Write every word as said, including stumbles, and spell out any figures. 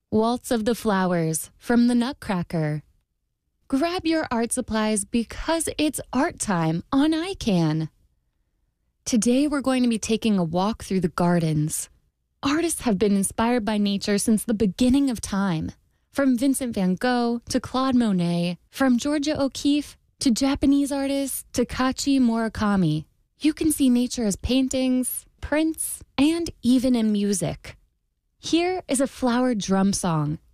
Waltz of the Flowers from the Nutcracker. Grab your art supplies because it's art time on I CAN. Today we're going to be taking a walk through the gardens. Artists have been inspired by nature since the beginning of time. From Vincent van Gogh to Claude Monet, from Georgia O'Keeffe to Japanese artists Takashi Murakami. You can see nature as paintings, prints, and even in music. Here is a flower drum song